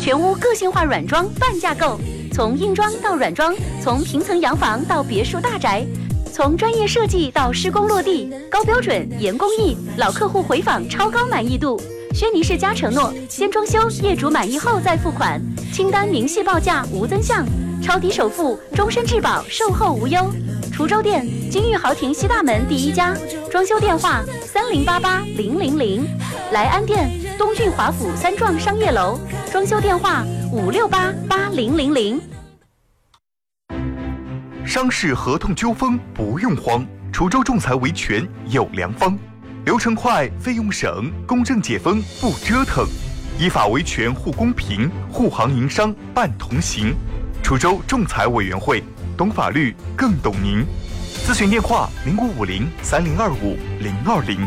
全屋个性化软装半价购，从硬装到软装，从平层洋房到别墅大宅，从专业设计到施工落地，高标准严工艺，老客户回访超高满意度。轩尼诗家承诺，先装修，业主满意后再付款，清单明细报价无增项，超低首付，终身质保，售后无忧。滁州店金玉豪庭西大门第1家，装修电话30880000，莱安店东郡华府3幢商业楼，装修电话5688000。 商事合同纠纷不用慌，滁州仲裁维权有良方，流程快，费用省，公正解纷不折腾，依法维权护公平，护行营商办同行。滁州仲裁委员会，懂法律更懂您。咨询电话05503025-020。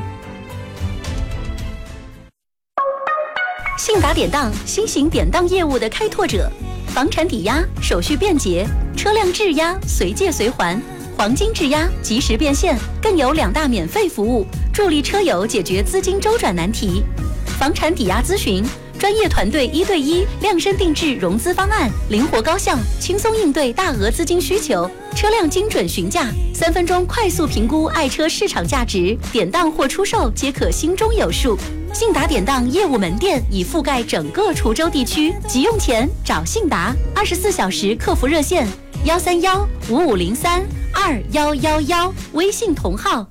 信达典当，新型典当业务的开拓者，房产抵押手续便捷，车辆质押随借随还，黄金质押及时变现，更有2大免费服务，助力车友解决资金周转难题。房产抵押咨询，专业团队1对1量身定制融资方案，灵活高效，轻松应对大额资金需求。车辆精准询价，3分钟快速评估爱车市场价值，典当或出售皆可心中有数。信达典当业务门店已覆盖整个滁州地区，急用钱找信达，24小时客服热线131-5503-2111，微信同号。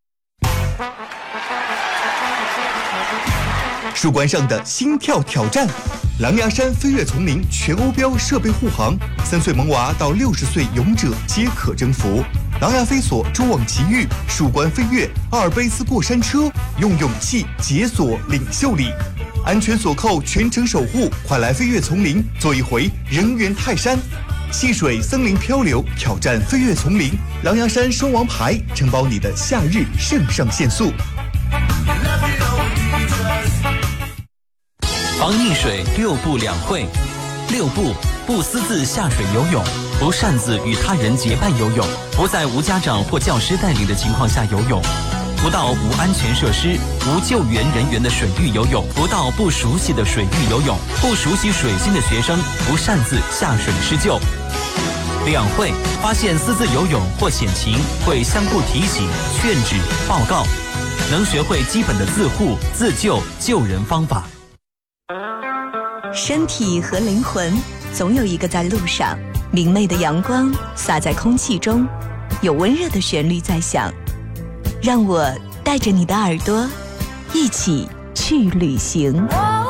树冠上的心跳挑战，狼牙山飞跃丛林全欧标设备护航，3岁萌娃到60岁勇者皆可征服。狼牙飞索蛛网奇遇，树冠飞跃，阿尔卑斯过山车，用勇气解锁领袖力，安全锁扣全程守护，快来飞跃丛林做一回人猿泰山。戏水森林漂流，挑战飞跃丛林，狼牙山双王牌承包你的夏日肾上腺素。 防溺水6步2会：6步，不私自下水游泳，不擅自与他人结伴游泳，不在无家长或教师带领的情况下游泳，不到无安全设施、无救援人员的水域游泳，不到不熟悉的水域游泳，不熟悉水性的学生不擅自下水施救。2会，发现私自游泳或险情，会相互提醒、劝止、报告，能学会基本的自护、自救、救人方法。 身体和灵魂总有一个在路上，明媚的阳光洒在空气中，有温热的旋律在响，让我带着你的耳朵一起去旅行。